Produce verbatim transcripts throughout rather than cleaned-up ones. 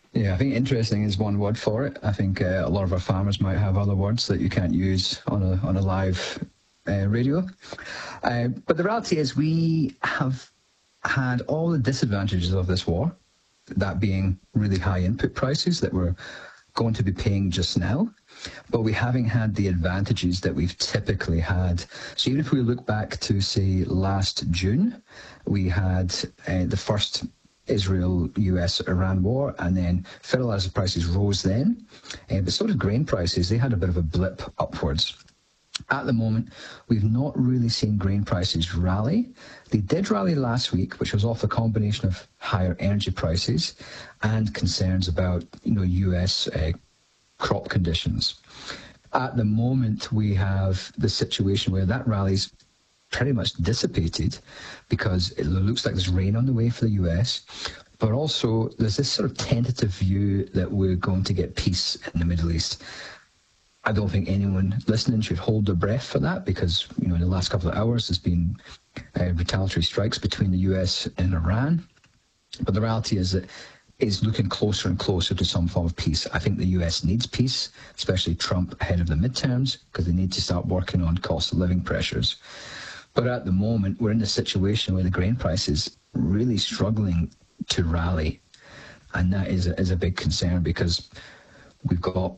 Yeah, I think interesting is one word for it. I think uh, a lot of our farmers might have other words that you can't use on a on a live uh, radio. Uh, but the reality is we have had all the disadvantages of this war, that being really high input prices that we're going to be paying just now, but we haven't had the advantages that we've typically had. So even if we look back to, say, last June, we had uh, the first Israel-U S Iran war, and then fertilizer prices rose then, uh, but so did grain prices. They had a bit of a blip upwards. At the moment, we've not really seen grain prices rally. They did rally last week, which was off a combination of higher energy prices and concerns about, you know, U S uh, crop conditions. At the moment, we have the situation where that rally's pretty much dissipated because it looks like there's rain on the way for the U S, but also there's this sort of tentative view that we're going to get peace in the Middle East. I don't think anyone listening should hold their breath for that because, you know, in the last couple of hours there's been uh, retaliatory strikes between the U S and Iran. But the reality is that it's looking closer and closer to some form of peace. I think the U S needs peace, especially Trump ahead of the midterms, because they need to start working on cost of living pressures. But at the moment, we're in a situation where the grain price is really struggling to rally. And that is a, is a big concern because we've got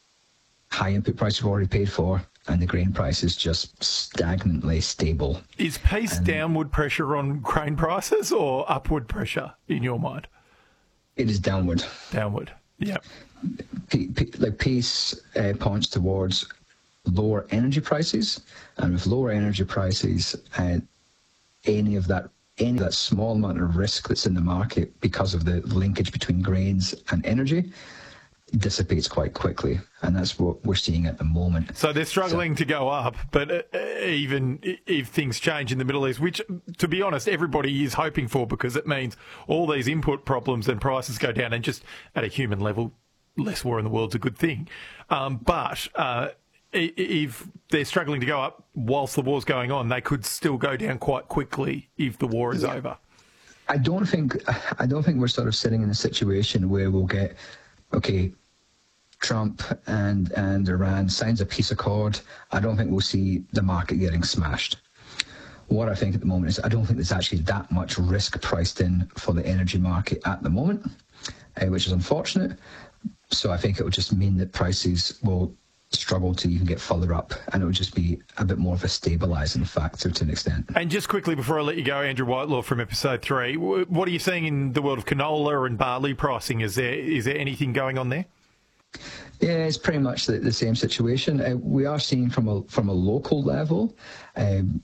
high input prices we've already paid for, and the grain price is just stagnantly stable. Is peace and downward pressure on grain prices or upward pressure in your mind? It is downward. Downward, yeah. P- P- like peace uh, points towards lower energy prices, and with lower energy prices, uh, any of that any of that small amount of risk that's in the market because of the linkage between grains and energy dissipates quite quickly, and that's what we're seeing at the moment. So they're struggling so, to go up, but uh, even if things change in the Middle East, which, to be honest, everybody is hoping for because it means all these input problems and prices go down, and just at a human level, less war in the world's a good thing. Um, but uh, if they're struggling to go up whilst the war's going on, they could still go down quite quickly if the war is yeah. over. I don't think I don't think we're sort of sitting in a situation where we'll get, okay, Trump and, and Iran signs a peace accord. I don't think we'll see the market getting smashed. What I think at the moment is I don't think there's actually that much risk priced in for the energy market at the moment, uh, which is unfortunate. So I think it would just mean that prices will struggle to even get further up, and it would just be a bit more of a stabilising factor to an extent. And just quickly before I let you go, Andrew Whitelaw from episode three, what are you seeing in the world of canola and barley pricing? Is there is there anything going on there? Yeah, it's pretty much the, the same situation. Uh, we are seeing from a from a local level, um,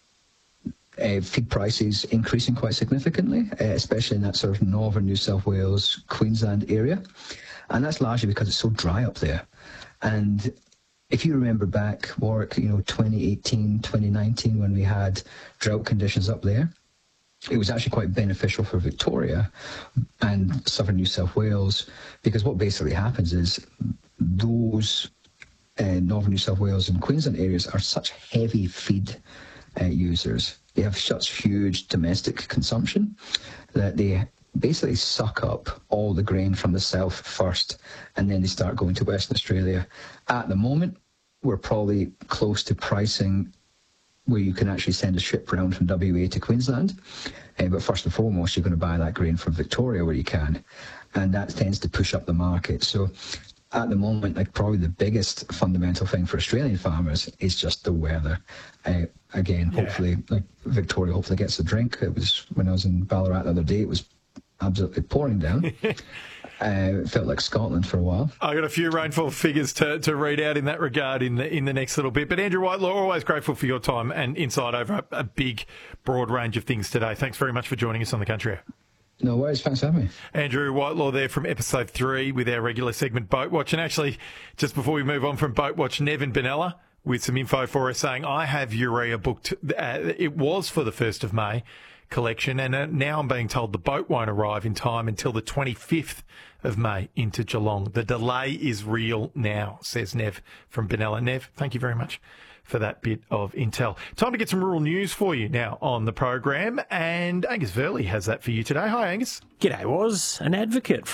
uh, feed prices increasing quite significantly, uh, especially in that sort of northern New South Wales, Queensland area, and that's largely because it's so dry up there. And if you remember back, Warwick, you know, twenty eighteen, twenty nineteen, when we had drought conditions up there, it was actually quite beneficial for Victoria and southern New South Wales, because what basically happens is those uh, northern New South Wales and Queensland areas are such heavy feed uh, users. They have such huge domestic consumption that they basically suck up all the grain from the south first, and then they start going to Western Australia. At the moment, we're probably close to pricing where you can actually send a ship round from W A to Queensland. Uh, but first and foremost, you're going to buy that grain from Victoria where you can. And that tends to push up the market. So at the moment, like probably the biggest fundamental thing for Australian farmers is just the weather. Uh, again, yeah. hopefully, like Victoria hopefully gets a drink. It was, when I was in Ballarat the other day, it was absolutely pouring down. Uh, it felt like Scotland for a while. I got a few rainfall figures to, to read out in that regard in the in the next little bit. But Andrew Whitelaw, always grateful for your time and insight over a, a big, broad range of things today. Thanks very much for joining us on The Country. No worries, thanks for having me. Andrew Whitelaw there from episode three with our regular segment Boat Watch. And actually, just before we move on from Boat Watch, Nevin Benella with some info for us saying, I have urea booked. Uh, it was for the first of May collection, and uh, now I'm being told the boat won't arrive in time until the twenty-fifth of May into Geelong. The delay is real now, says Nev from Benella. Nev, thank you very much for that bit of intel. Time to get some rural news for you now on the program, and Angus Verley has that for you today. Hi, Angus. G'day, Was. An advocate